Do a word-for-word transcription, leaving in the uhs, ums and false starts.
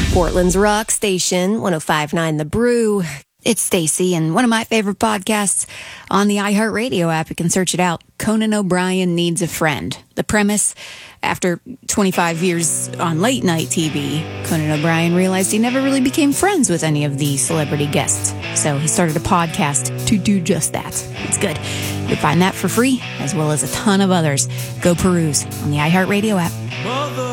Portland's rock station, one oh five point nine The Brew. It's Stacy, and one of my favorite podcasts on the iHeartRadio app. You can search it out. Conan O'Brien Needs a Friend. The premise, after twenty-five years on late night T V, Conan O'Brien realized he never really became friends with any of the celebrity guests. So he started a podcast to do just that. It's good. You'll find that for free, as well as a ton of others. Go peruse on the iHeartRadio app.